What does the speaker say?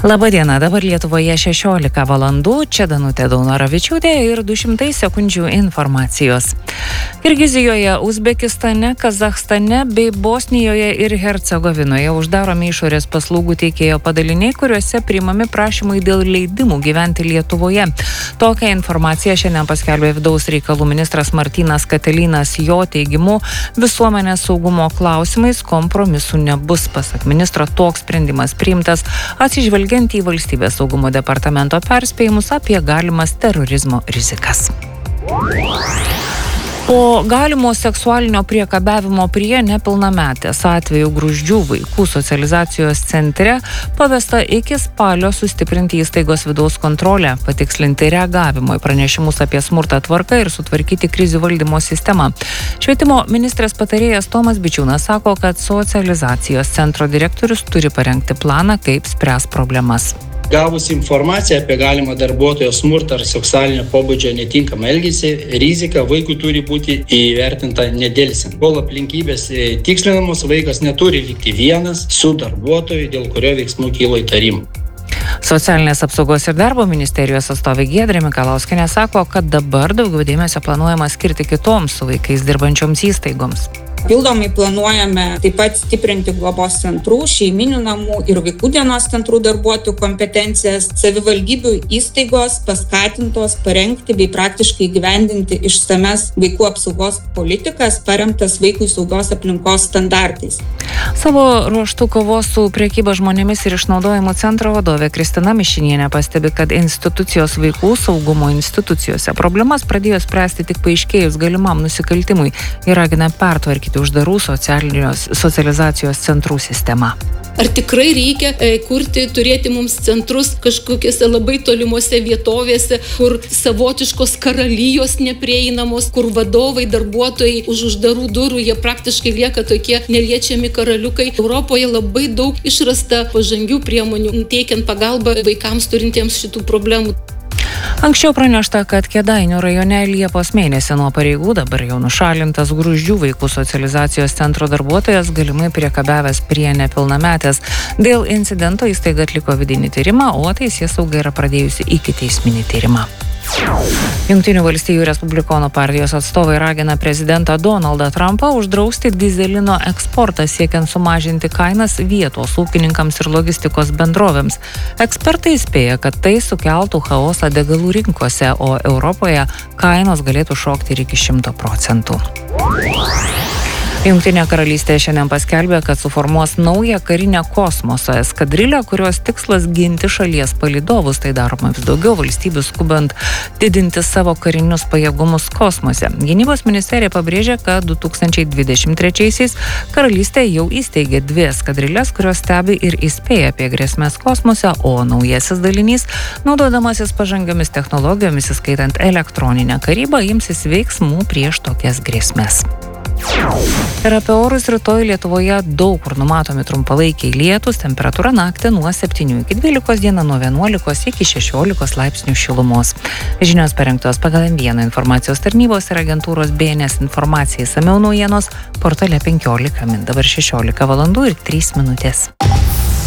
Labadiena, dabar Lietuvoje 16 valandų, čia Danutė Daunoravičiūtė ir 200 sekundžių informacijos. Kirgizijoje, Uzbekistane, Kazachstane bei Bosnijoje ir Hercegovinoje uždaromi išorės paslaugų teikėjo padaliniai, kuriuose priimami prašymai dėl leidimų gyventi Lietuvoje. Tokią informaciją šiandien paskelbė vidaus reikalų ministras Martynas Katilinas. Jo teigimu, visuomenės saugumo klausimais kompromisų nebus. Pasak ministro, toks sprendimas priimtas atsižvelgiant į valstybės saugumo departamento perspėjimus apie galimas terorizmo rizikas. Po galimo seksualinio priekabiavimo prie nepilnametės atvejų Gruzdžių vaikų socializacijos centre pavesta iki spalio sustiprinti įstaigos vidaus kontrolę, patikslinti reagavimo į pranešimus apie smurtą tvarką ir sutvarkyti krizių valdymo sistemą. Švietimo ministrės patarėjas Tomas Bičiūnas sako, kad socializacijos centro direktorius turi parengti planą, kaip spręs problemas. Gavus informaciją apie galimą darbuotojo smurtą ar seksualinio pobūdžio netinkamą elgesį, rizika vaikui turi būti įvertinta nedelsiant. Kol aplinkybės tikslinamos, vaikas neturi likti vienas su darbuotoju, dėl kurio veiksmų kyla įtarimų. Socialinės apsaugos ir darbo ministerijos atstovė Giedrė Mikalauskienė sako, kad dabar daugiau dėmesio planuojama skirti kitoms su vaikais dirbančioms įstaigoms. Pildomai planuojame taip pat stiprinti globos centrų, šeiminių namų ir vaikų dienos centrų darbuotojų kompetencijas. Savivaldybių įstaigos paskatintos parengti bei praktiškai įgyvendinti išsames vaikų apsaugos politikas, paremtas vaikui saugios aplinkos standartais. Savo ruožtu kovos su prekyba žmonėmis ir išnaudojimu centro vadovė Kristina Mišinienė pastebi, kad institucijos vaikų saugumo institucijose problemas pradėjo spręsti tik paaiškėjus galimam nusikaltimui ir ragina pertvarkyti uždarų socializacijos centrų sistemą. Ar tikrai reikia turėti mums centrus kažkokiose labai tolimuose vietovėse, kur savotiškos karalijos neprieinamos, kur vadovai, darbuotojai už uždarų durų, jie praktiškai lieka tokie neliečiami karaliukai. Europoje labai daug išrasta pažangių priemonių, teikiant pagalbą vaikams turintiems šitų problemų. Anksčiau pranešta, kad Kėdainių rajone Liepos mėnesį nuo pareigų dabar jau nušalintas Gruzdžių vaikų socializacijos centro darbuotojas galimai priekabiavęs prie nepilnametės. Dėl incidento įstaiga atliko vidinį tyrimą, o teisėsauga yra pradėjusi ikiteisminį tyrimą. Jungtinių valstijų Respublikonų partijos atstovai ragina prezidentą Donaldą Trumpą uždrausti dyzelino eksportą siekiant sumažinti kainas vietos ūkininkams ir logistikos bendrovėms. Ekspertai įspėja, kad tai sukeltų chaosą degalų rinkose, o Europoje kainos galėtų šokti ir iki 100%. Jungtinė karalystė šiandien paskelbė, kad suformuos naują karinę kosmoso eskadrilę, kurios tikslas ginti šalies palydovus. Tai daroma vis daugiau valstybių skubant didinti savo karinius pajėgumus kosmose. Gynybos ministerija pabrėžė, kad 2023-aisiais karalystė jau įsteigė 2 eskadriles, kurios stebi ir įspėja apie grėsmės kosmose, o naujasis dalinys, naudodamasis pažangiomis technologijomis, įskaitant elektroninę karybą, imsis veiksmų prieš tokias grėsmes. Ir apie orus rytoj Lietuvoje daug kur numatomi trumpalaikiai lietūs, temperatūra naktį nuo 7 iki 12, dieną nuo 11 iki 16 laipsnių šilumos. Žinios parengtos pagal M1 informacijos tarnybos ir agentūros BNS informacijai, išsamiau naujienos portale 15 min. Dabar 16 valandų ir 3 minutės.